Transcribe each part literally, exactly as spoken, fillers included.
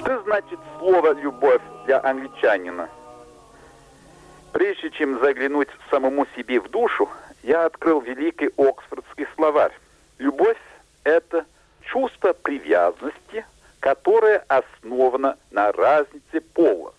Что значит слово «любовь» для англичанина? Прежде чем заглянуть самому себе в душу, я открыл великий Оксфордский словарь. Любовь – это чувство привязанности, которое основано на разнице пола.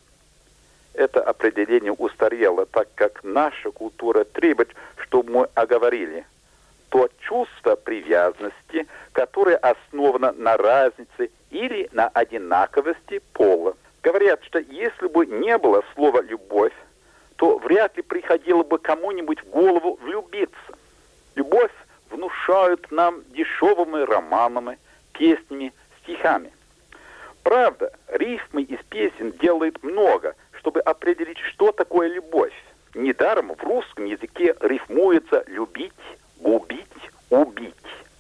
Это определение устарело, так как наша культура требует, чтобы мы оговорили то чувство привязанности, которое основано на разнице или на одинаковости пола. Говорят, что если бы не было слова «любовь», то вряд ли приходило бы кому-нибудь в голову влюбиться. Любовь внушают нам дешевыми романами, песнями, стихами. Правда, рифмы из песен делают много, чтобы определить, что такое любовь. Недаром в русском языке рифмуется «любить», «губить», «убить».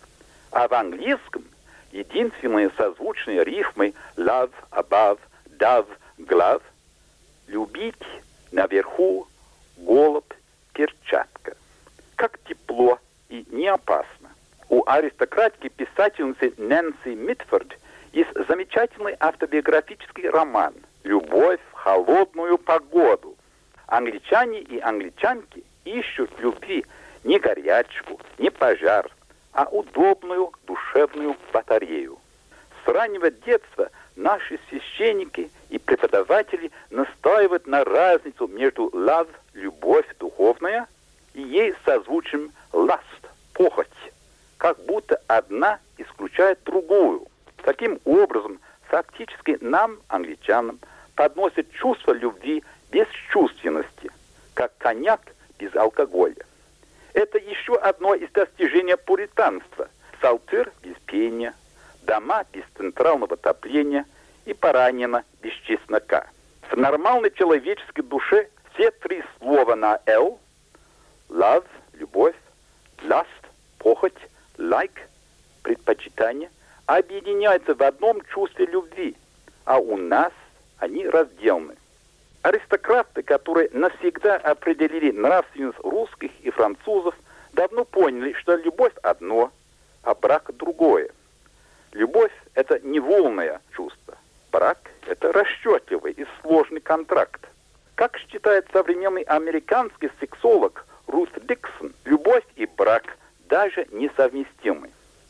А в английском единственные созвучные рифмы «love», «above», «dove», «glove» — «любить», «наверху», «голубь», «перчатка». Как тепло и не опасно. У аристократки писательницы Нэнси Митфорд есть замечательный автобиографический роман «Любовь в холодную погоду». Англичане и англичанки ищут любви не горячку, не пожар, а удобную душевную батарею. С раннего детства наши священники и преподаватели настаивают на разницу между love, любовь духовная, и ей созвучным lust, похоть, как будто одна исключает другую. Таким образом, фактически нам, англичанам, подносят чувство любви без чувственности, как коньяк без алкоголя. Это еще одно из достижений пуританства. Псалтырь без пения, дома без центрального отопления и баранина без чеснока. В нормальной человеческой душе все три слова на «л» — love, любовь, lust, похоть, like, предпочитание — объединяются в одном чувстве любви, а у нас они разделаны. Аристократы, которые навсегда определили нравственность русских и французов, давно поняли, что любовь одно, а брак другое. Любовь – это невольное чувство. Брак – это расчетливый и сложный контракт. Как считает современный американский сексолог Рут Диксон, любовь и брак даже несовместимы.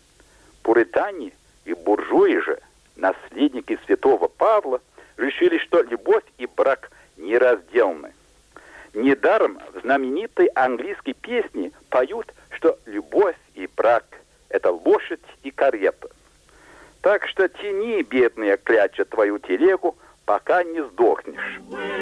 Пуритане и буржуи же, наследники святого Павла, решили, что любовь и брак неразделны. Недаром в знаменитой английской песне поют, что любовь и брак – это лошадь и карета. Так что тяни, бедная кляча, твою телегу, пока не сдохнешь.